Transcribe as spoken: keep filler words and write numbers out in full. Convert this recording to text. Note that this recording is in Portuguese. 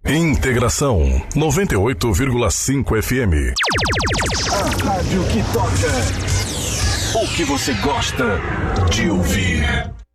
Integração noventa e oito vírgula cinco F M. A rádio que toca o que você gosta de ouvir.